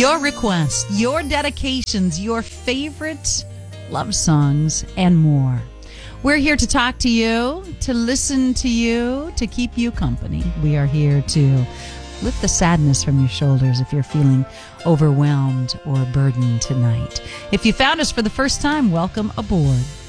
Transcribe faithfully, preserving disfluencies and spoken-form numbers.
Your requests, your dedications, your favorite love songs, and more. We're here to talk to you, to listen to you, to keep you company. We are here to lift the sadness from your shoulders if you're feeling overwhelmed or burdened tonight. If you found us for the first time, welcome aboard.